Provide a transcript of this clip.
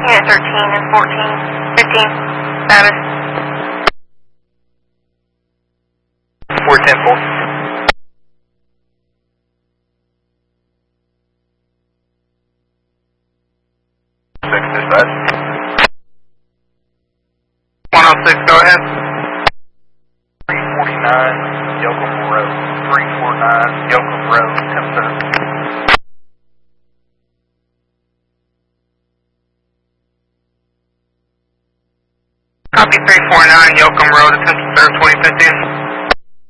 Unit 13 and 14. 15. Status. 410 full. 6 dispatch. 106, go ahead. 349 Yoakum Road. 349 Yoakum Road, temp service. Copy 349 Yoakum Road, attempt to serve 2015.